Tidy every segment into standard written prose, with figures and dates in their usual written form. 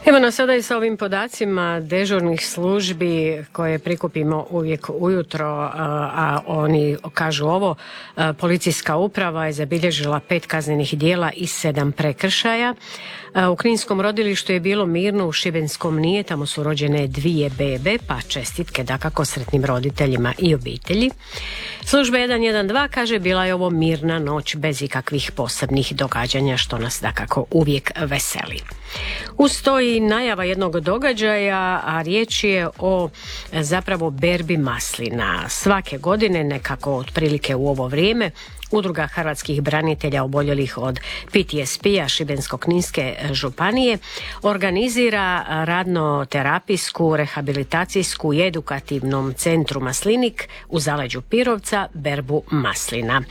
Evo nas sada i sa ovim podacima dežurnih službi koje prikupimo uvijek ujutro, a oni kažu ovo: policijska uprava je zabilježila 5 kaznenih djela i 7 prekršaja. U Kninskom rodilištu je bilo mirno, u Šibenskom nije, tamo su rođene 2 bebe, pa čestitke dakako sretnim roditeljima i obitelji. Služba 112 kaže bila je ovo mirna noć bez ikakvih posebnih događanja, što nas dakako uvijek veseli. Uz to i najava jednog događaja, a riječ je o zapravo berbi maslina. Svake godine, nekako otprilike u ovo vrijeme, Udruga hrvatskih branitelja oboljelih od PTSP-a Šibensko-kninske županije organizira radno-terapijsku, rehabilitacijsku i edukativnom centru Maslinik u zaleđu Pirovca berbu maslina.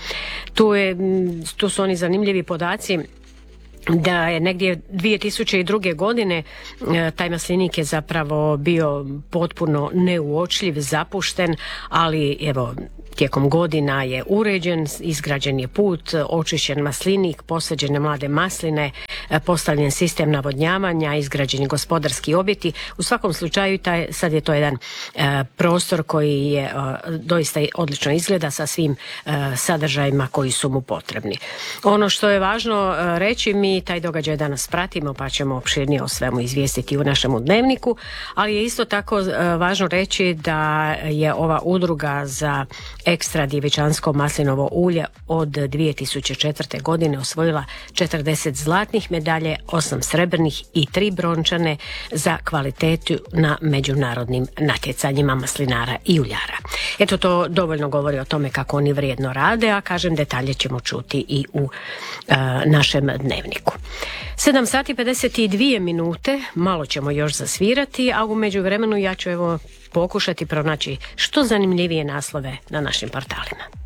Tu su oni zanimljivi podaci da je negdje 2002. godine taj maslinik je zapravo bio potpuno neuočljiv, zapušten, ali evo tijekom godina je uređen, izgrađen je put, očišćen maslinik, posađene mlade masline, postavljen sistem navodnjavanja, izgrađeni gospodarski objekti. U svakom slučaju sad je to jedan prostor koji je doista odlično izgleda sa svim sadržajima koji su mu potrebni. Ono što je važno reći, mi taj događaj danas pratimo pa ćemo opširnije o svemu izvijestiti u našemu dnevniku, ali je isto tako važno reći da je ova udruga za ekstra djevičansko maslinovo ulje od 2004. godine osvojila 40 zlatnih medalje, 8 srebrnih i 3 brončane za kvalitetu na međunarodnim natjecanjima maslinara i uljara. Eto, to dovoljno govori o tome kako oni vrijedno rade, a kažem, detalje ćemo čuti i u našem dnevniku. 7 sati 52 minute, malo ćemo još zasvirati, a u međuvremenu ja ću pokušati pronaći što zanimljivije naslove na našim portalima.